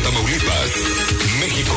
Tamaulipas, México.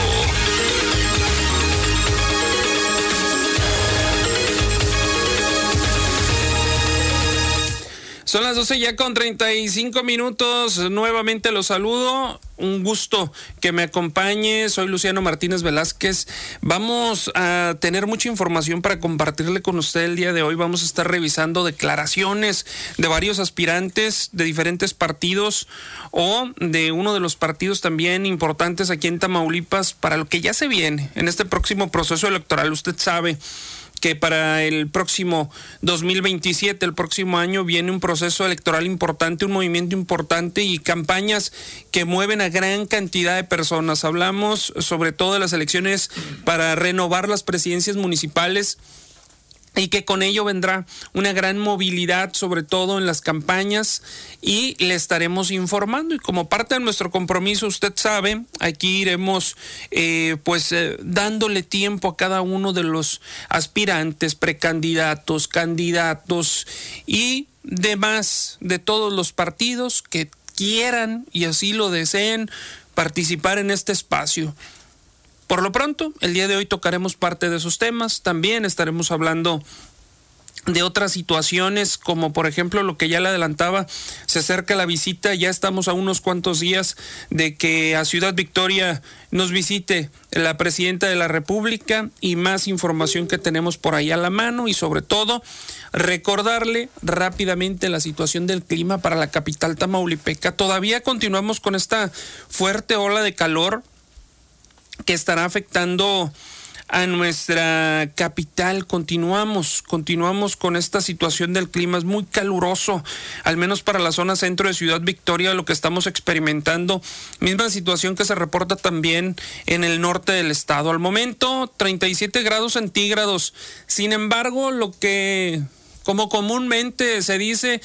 Son las 12 ya con 35 minutos. Nuevamente los saludo. Un gusto que me acompañe. Soy Luciano Martínez Velázquez. Vamos a tener mucha información para compartirle con usted el día de hoy. Vamos a estar revisando declaraciones de varios aspirantes de diferentes partidos o de uno de los partidos también importantes aquí en Tamaulipas para lo que ya se viene en este próximo proceso electoral. Usted sabe que para el próximo 2027, el próximo año, viene un proceso electoral importante, un movimiento importante y campañas que mueven a gran cantidad de personas. Hablamos sobre todo de las elecciones para renovar las presidencias municipales, y que con ello vendrá una gran movilidad, sobre todo en las campañas, y le estaremos informando. Y como parte de nuestro compromiso, usted sabe, aquí iremos dándole tiempo a cada uno de los aspirantes, precandidatos, candidatos y demás de todos los partidos que quieran y así lo deseen participar en este espacio. Por lo pronto, el día de hoy tocaremos parte de esos temas. También estaremos hablando de otras situaciones, como por ejemplo lo que ya le adelantaba, se acerca la visita, ya estamos a unos cuantos días de que a Ciudad Victoria nos visite la Presidenta de la República, y más información que tenemos por ahí a la mano, y sobre todo recordarle rápidamente la situación del clima para la capital tamaulipeca. Todavía continuamos con esta fuerte ola de calor que estará afectando a nuestra capital. Continuamos con esta situación del clima. Es muy caluroso, al menos para la zona centro de Ciudad Victoria, lo que estamos experimentando. Misma situación que se reporta también en el norte del estado. Al momento, 37 grados centígrados. Sin embargo, lo que, como comúnmente se dice,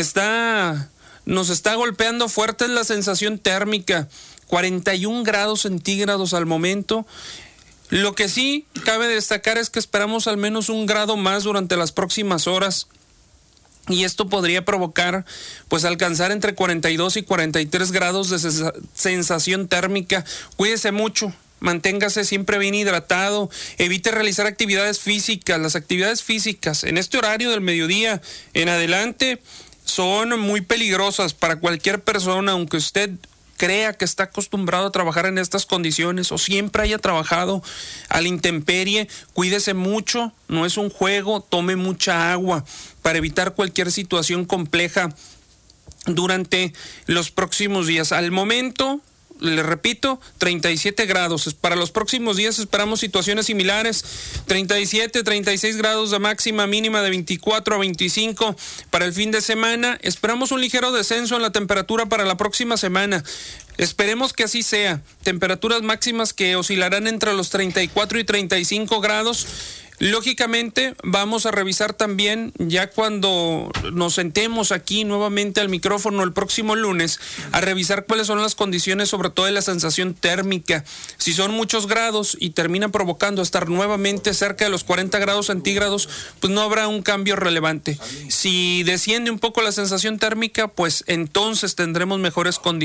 nos está golpeando fuerte es la sensación térmica. 41 grados centígrados al momento. Lo que sí cabe destacar es que esperamos al menos un grado más durante las próximas horas, y esto podría provocar alcanzar entre 42 y 43 grados de sensación térmica. Cuídese mucho, manténgase siempre bien hidratado, evite realizar actividades físicas. Las actividades físicas en este horario del mediodía en adelante son muy peligrosas para cualquier persona, aunque usted crea que está acostumbrado a trabajar en estas condiciones o siempre haya trabajado a la intemperie. Cuídese mucho, no es un juego, tome mucha agua para evitar cualquier situación compleja durante los próximos días. Al momento, le repito, 37 grados. Para los próximos días esperamos situaciones similares, 37, 36 grados de máxima, mínima de 24 a 25. Para el fin de semana esperamos un ligero descenso en la temperatura para la próxima semana. Esperemos que así sea. Temperaturas máximas que oscilarán entre los 34 y 35 grados. Lógicamente vamos a revisar también, ya cuando nos sentemos aquí nuevamente al micrófono el próximo lunes, a revisar cuáles son las condiciones, sobre todo de la sensación térmica. Si son muchos grados y termina provocando estar nuevamente cerca de los 40 grados centígrados, pues no habrá un cambio relevante. Si desciende un poco la sensación térmica, pues entonces tendremos mejores condiciones.